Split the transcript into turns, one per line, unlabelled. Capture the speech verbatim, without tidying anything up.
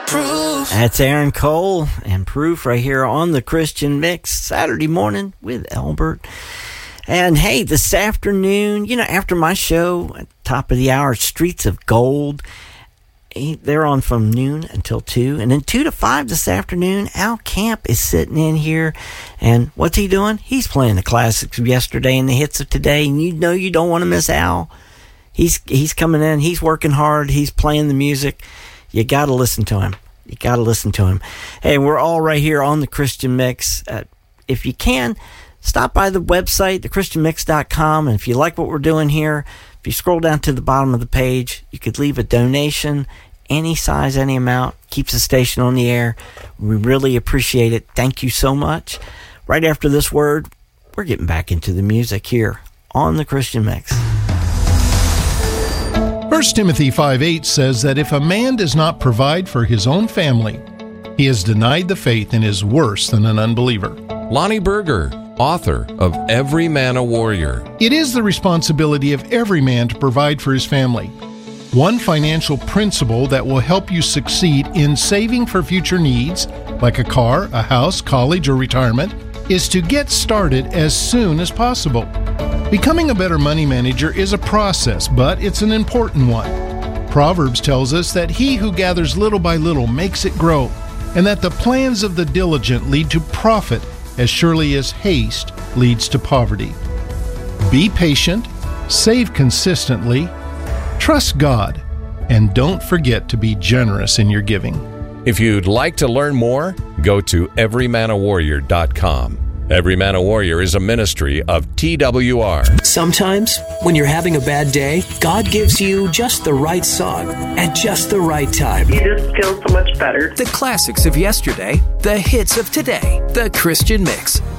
Proof.
That's Aaron Cole and Proof right here on the Christian Mix, Saturday morning with Albert. And hey, this afternoon, you know, after my show at the top of the hour, Streets of Gold, they're on from noon until two. And then two to five this afternoon, Al Camp is sitting in here. And what's he doing? He's playing the classics of yesterday and the hits of today. And you know you don't want to miss Al. He's he's coming in. He's working hard. He's playing the music. You got to listen to him. You got to listen to him. Hey, we're all right here on the Christian Mix. Uh, if you can, stop by the website, the christian mix dot com. And if you like what we're doing here, if you scroll down to the bottom of the page, you could leave a donation, any size, any amount. Keeps the station on the air. We really appreciate it. Thank you so much. Right after this word, we're getting back into the music here on the Christian Mix.
First Timothy five eight says that if a man does not provide for his own family, he has denied the faith and is worse than an unbeliever.
Lonnie Berger, author of Every Man a Warrior.
It is the responsibility of every man to provide for his family. One financial principle that will help you succeed in saving for future needs, like a car, a house, college, or retirement, is to get started as soon as possible. Becoming a better money manager is a process, but it's an important one. Proverbs tells us that he who gathers little by little makes it grow, and that the plans of the diligent lead to profit as surely as haste leads to poverty. Be patient, save consistently, trust God, and don't forget to be generous in your giving.
If you'd like to learn more, go to every man a warrior dot com. Every Man a Warrior is a ministry of T W R.
Sometimes, when you're having a bad day, God gives you just the right song at just the right time.
You just feel so much better.
The classics of yesterday, the hits of today, the Christian Mix.